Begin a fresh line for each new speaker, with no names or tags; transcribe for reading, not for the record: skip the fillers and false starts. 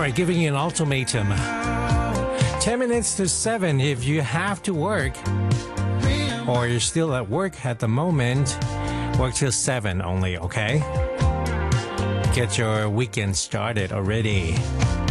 right, giving you an ultimatum. 10 minutes to 7 if you have to work, or you're still at work at the moment, work till 7 only, okay? Get your weekend started already.